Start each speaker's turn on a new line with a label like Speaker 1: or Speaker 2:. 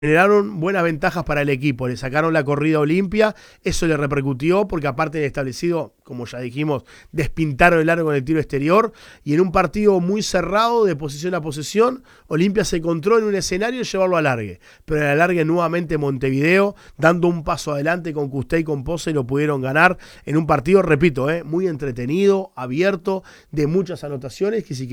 Speaker 1: generaron buenas ventajas para el equipo, le sacaron la corrida a Olimpia, eso le repercutió porque aparte del establecido, como ya dijimos, despintaron el arco con el tiro exterior y en un partido muy cerrado de posesión a posesión, Olimpia se encontró en un escenario de llevarlo a alargue, pero en el alargue nuevamente Montevideo, dando un paso adelante con Custé y con Pose, lo pudieron ganar en un partido, repito, muy entretenido, abierto, de muchas anotaciones que si